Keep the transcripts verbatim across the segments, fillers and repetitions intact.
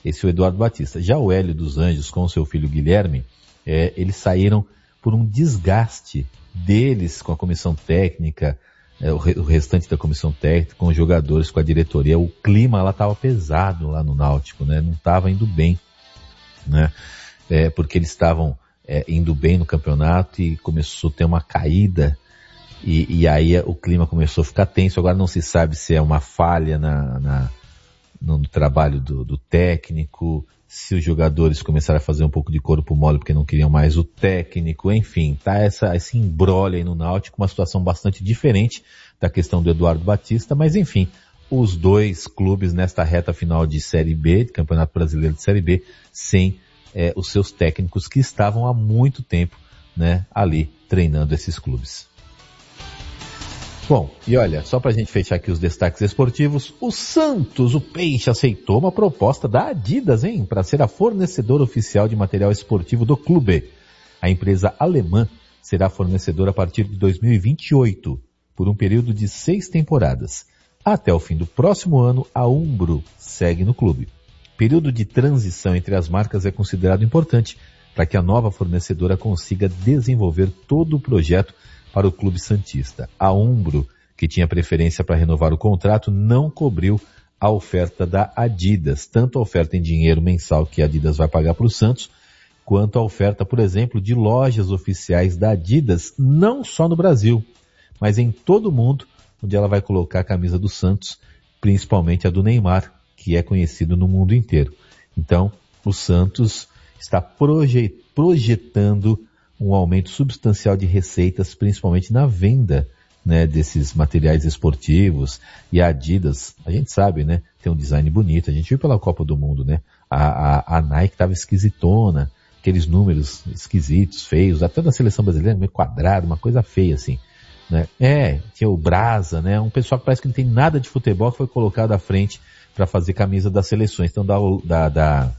esse é o Eduardo Batista. Já o Hélio dos Anjos com o seu filho Guilherme, é, eles saíram por um desgaste deles com a comissão técnica, é, o, re, o restante da comissão técnica, com os jogadores, com a diretoria. O clima lá estava pesado lá no Náutico, né? Não estava indo bem, né? É, porque eles estavam é, indo bem no campeonato e começou a ter uma caída e, e aí o clima começou a ficar tenso. Agora não se sabe se é uma falha na, na, no trabalho do, do técnico, se os jogadores começaram a fazer um pouco de corpo mole porque não queriam mais o técnico, enfim, tá essa, esse imbróglio aí no Náutico, uma situação bastante diferente da questão do Eduardo Batista, mas enfim, os dois clubes nesta reta final de Série B, de Campeonato Brasileiro de Série B, sem é, os seus técnicos que estavam há muito tempo, né, ali treinando esses clubes. Bom, e olha, só pra gente fechar aqui os destaques esportivos, o Santos, o Peixe, aceitou uma proposta da Adidas, hein, para ser a fornecedora oficial de material esportivo do clube. A empresa alemã será fornecedora a partir de dois mil e vinte e oito, por um período de seis temporadas. Até o fim do próximo ano, a Umbro segue no clube. Período de transição entre as marcas é considerado importante para que a nova fornecedora consiga desenvolver todo o projeto para o clube santista. A Umbro, que tinha preferência para renovar o contrato, não cobriu a oferta da Adidas, tanto a oferta em dinheiro mensal que a Adidas vai pagar para o Santos, quanto a oferta, por exemplo, de lojas oficiais da Adidas, não só no Brasil, mas em todo o mundo, onde ela vai colocar a camisa do Santos, principalmente a do Neymar, que é conhecido no mundo inteiro. Então, o Santos está proje- projetando um aumento substancial de receitas, principalmente na venda, né, desses materiais esportivos. E a Adidas, a gente sabe, né, tem um design bonito. A gente viu pela Copa do Mundo, né, a, a, a Nike estava esquisitona, aqueles números esquisitos, feios, até da seleção brasileira, meio quadrado, uma coisa feia assim, né. É, tinha o Brasa, né, um pessoal que parece que não tem nada de futebol que foi colocado à frente para fazer camisa das seleções. Então, da, da, da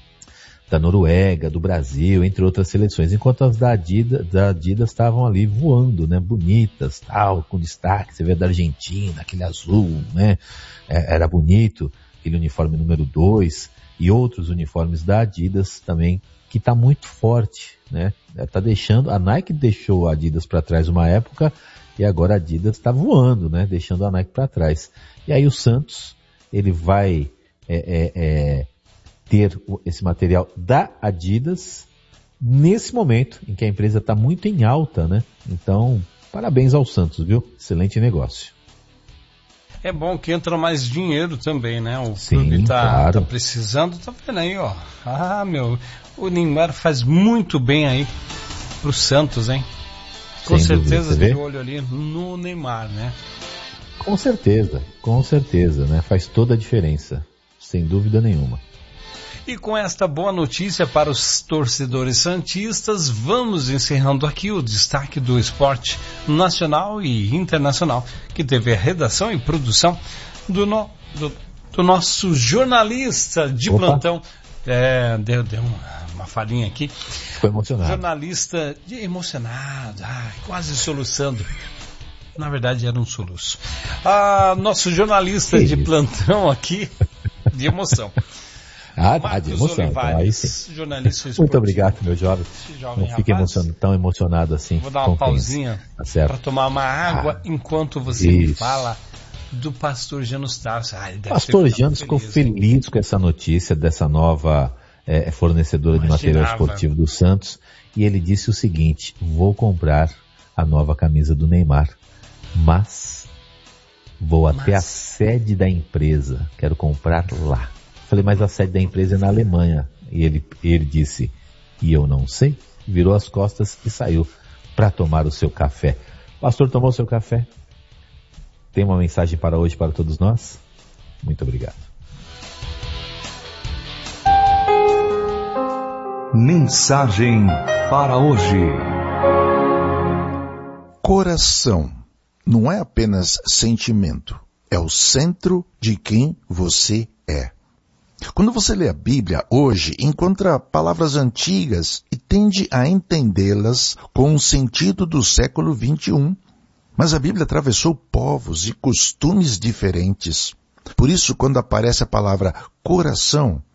da Noruega, do Brasil, entre outras seleções, enquanto as da Adidas, da Adidas estavam ali voando, né, bonitas, tal, com destaque. Você vê da Argentina, aquele azul, né, é, era bonito, aquele uniforme número dois, e outros uniformes da Adidas também, que está muito forte, né, tá deixando, a Nike deixou a Adidas para trás uma época, e agora a Adidas está voando, né, deixando a Nike para trás. E aí o Santos, ele vai, é, é, é, ter esse material da Adidas nesse momento em que a empresa está muito em alta, né? Então, parabéns ao Santos, viu? Excelente negócio. É bom que entra mais dinheiro também, né? O Sim, clube tá, claro. tá precisando, tá vendo aí, ó. Ah, meu, o Neymar faz muito bem aí pro Santos, hein? Com Sem certeza dúvida, de olho ali no Neymar, né? Com certeza, com certeza, né? Faz toda a diferença, sem dúvida nenhuma. E com esta boa notícia para os torcedores santistas, vamos encerrando aqui o destaque do esporte nacional e internacional, que teve a redação e produção do, no, do, do nosso jornalista de Opa. plantão. É, deu, deu uma, uma falhinha aqui. Ficou emocionado. Jornalista de, emocionado, ai, quase soluçando. Na verdade era um soluço. Ah, nosso jornalista que de isso? plantão aqui, de emoção. Ah, tá, de emoção. Então, aí sim. Jornalista esportivo. Muito obrigado, meu jovem. jovem Não fique emocionado, tão emocionado assim. Vou dar uma pausinha tá para tomar uma água ah, enquanto você isso. me fala do pastor Janus Tarso. Ah, pastor Janus ficou feliz com essa notícia dessa nova é, fornecedora Imaginava. de material esportivo do Santos. E ele disse o seguinte: vou comprar a nova camisa do Neymar, mas vou mas... até a sede da empresa. Quero comprar lá. Falei, mas a sede da empresa é na Alemanha. E ele, ele disse, e eu não sei. Virou as costas e saiu para tomar o seu café. Pastor, tomou o seu café? Tem uma mensagem para hoje para todos nós? Muito obrigado. Mensagem para hoje. Coração não é apenas sentimento. É o centro de quem você é. Quando você lê a Bíblia hoje, encontra palavras antigas e tende a entendê-las com o sentido do século vinte e um. Mas a Bíblia atravessou povos e costumes diferentes. Por isso, quando aparece a palavra coração,